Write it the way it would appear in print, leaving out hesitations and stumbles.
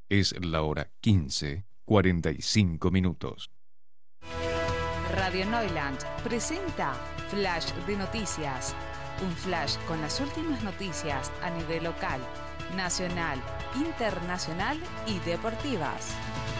Es la hora 15:45. Radio Neuland presenta Flash de Noticias. Un flash con las últimas noticias a nivel local, nacional, internacional y deportivas.